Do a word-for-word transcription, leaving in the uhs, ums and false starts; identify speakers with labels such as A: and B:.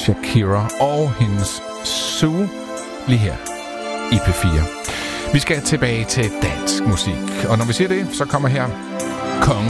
A: Shakira og hendes Zoo lige her i P fire. Vi skal tilbage til dansk musik, og når vi siger det, så kommer her Kongen